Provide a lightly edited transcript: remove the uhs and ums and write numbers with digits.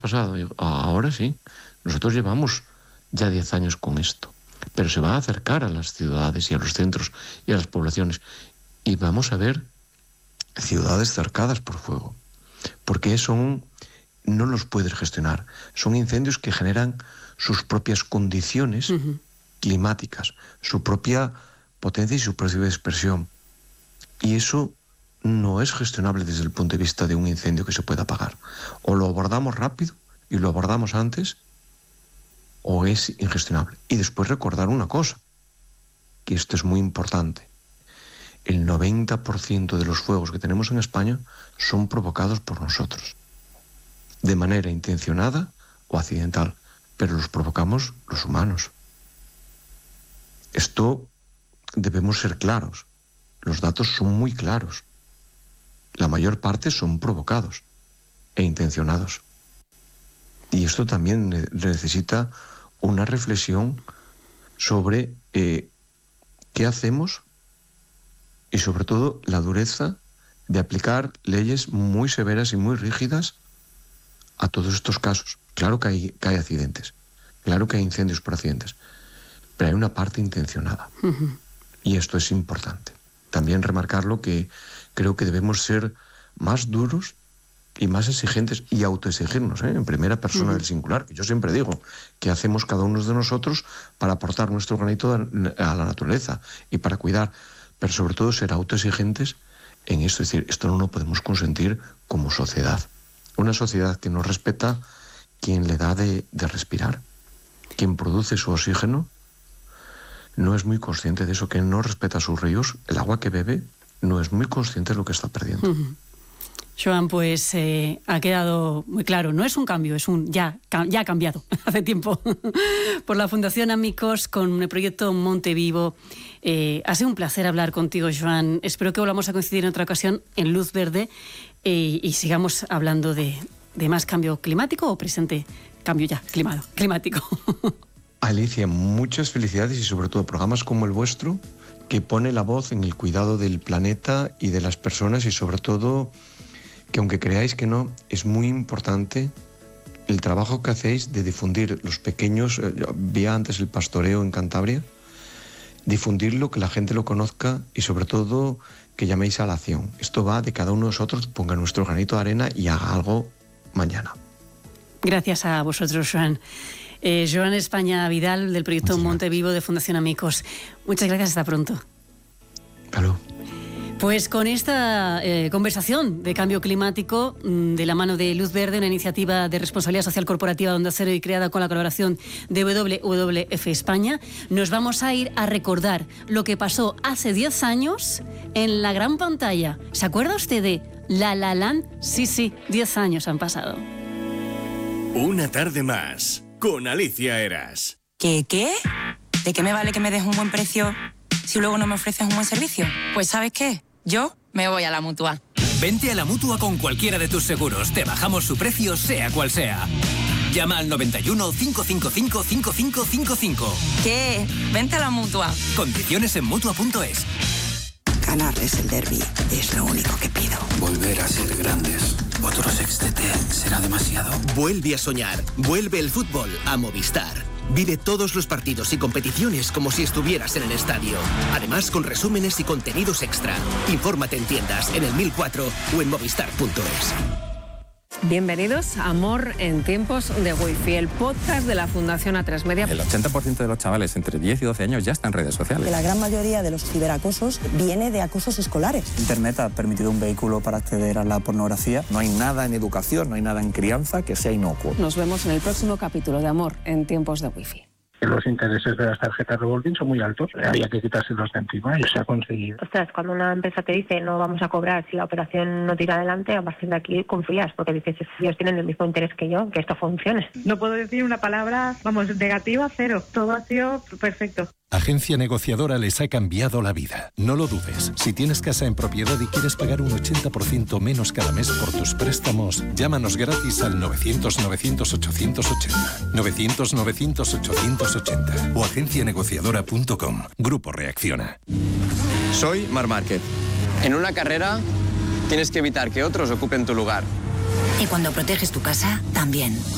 pasado. Ahora sí, nosotros llevamos ya 10 años con esto, pero se va a acercar a las ciudades y a los centros y a las poblaciones, y vamos a ver ciudades cercadas por fuego, porque no los puedes gestionar. Son incendios que generan sus propias condiciones climáticas, su propia potencia y su propia expresión, y eso no es gestionable desde el punto de vista de un incendio que se pueda apagar. O lo abordamos rápido y lo abordamos antes, o es ingestionable. Y después recordar una cosa, que esto es muy importante. El 90% de los fuegos que tenemos en España son provocados por nosotros, de manera intencionada o accidental, pero los provocamos los humanos. Esto debemos ser claros. Los datos son muy claros. La mayor parte son provocados e intencionados. Y esto también necesita una reflexión sobre qué hacemos y sobre todo la dureza de aplicar leyes muy severas y muy rígidas a todos estos casos. Claro que hay accidentes, claro que hay incendios por accidentes, pero hay una parte intencionada. Y esto es importante. También remarcarlo, que creo que debemos ser más duros y más exigentes y autoexigirnos, en primera persona del singular, que yo siempre digo, que hacemos cada uno de nosotros para aportar nuestro granito a la naturaleza y para cuidar, pero sobre todo ser autoexigentes en esto. Es decir, esto no lo podemos consentir como sociedad. Una sociedad que no respeta quien le da de respirar, quien produce su oxígeno, no es muy consciente de eso, que no respeta sus ríos, el agua que bebe, no es muy consciente de lo que está perdiendo. Joan, pues ha quedado muy claro, no es un cambio, ya ha cambiado hace tiempo por la Fundación Amicos con el proyecto Monte Vivo. Ha sido un placer hablar contigo, Joan. Espero que volvamos a coincidir en otra ocasión en Luz Verde y sigamos hablando de más cambio climático o presente cambio ya climático. Alicia, muchas felicidades y sobre todo programas como el vuestro, que pone la voz en el cuidado del planeta y de las personas, y sobre todo que, aunque creáis que no, es muy importante el trabajo que hacéis de difundir los pequeños, vi antes el pastoreo en Cantabria, difundirlo, que la gente lo conozca y sobre todo que llaméis a la acción. Esto va de cada uno de nosotros, ponga nuestro granito de arena y haga algo mañana. Gracias a vosotros, Joan. Joan España Vidal, del proyecto Monte Vivo de Fundación Amicos. Muchas gracias, hasta pronto. Claro. Pues con esta conversación de cambio climático, de la mano de Luz Verde, una iniciativa de responsabilidad social corporativa de Onda Cero y creada con la colaboración de WWF España, nos vamos a ir a recordar lo que pasó hace 10 años en la gran pantalla. ¿Se acuerda usted de La La Land? Sí, 10 años han pasado. Una tarde más, con Alicia Eras. ¿Qué? ¿De qué me vale que me des un buen precio si luego no me ofreces un buen servicio? Pues ¿sabes qué? Yo me voy a la Mutua. Vente a la Mutua con cualquiera de tus seguros. Te bajamos su precio, sea cual sea. Llama al 91 555 5555. ¿Qué? Vente a la Mutua. Condiciones en Mutua.es. Ganarles el derbi es lo único que pido. Volver a ser grandes. Otro sextete será demasiado. Vuelve a soñar. Vuelve el fútbol a Movistar. Vive todos los partidos y competiciones como si estuvieras en el estadio. Además, con resúmenes y contenidos extra. Infórmate en tiendas, en el 1004 o en movistar.es. Bienvenidos a Amor en tiempos de Wi-Fi, el podcast de la Fundación A3 Media. El 80% de los chavales entre 10 y 12 años ya están en redes sociales. Que la gran mayoría de los ciberacosos viene de acosos escolares. Internet ha permitido un vehículo para acceder a la pornografía. No hay nada en educación, no hay nada en crianza que sea inocuo. Nos vemos en el próximo capítulo de Amor en tiempos de Wi-Fi. Los intereses de las tarjetas revolving son muy altos. Había que quitárselos de encima y se ha conseguido. Ostras, cuando una empresa te dice no vamos a cobrar si la operación no tira adelante, a partir de aquí confías, porque dices, ellos tienen el mismo interés que yo, que esto funcione. No puedo decir una palabra, negativa, cero. Todo ha sido perfecto. Agencia Negociadora les ha cambiado la vida. No lo dudes. Si tienes casa en propiedad y quieres pagar un 80% menos cada mes por tus préstamos, llámanos gratis al 900-900-880. 900-900-880 o agencianegociadora.com. Grupo Reacciona. Soy Marc Márquez. En una carrera tienes que evitar que otros ocupen tu lugar. Y cuando proteges tu casa, también.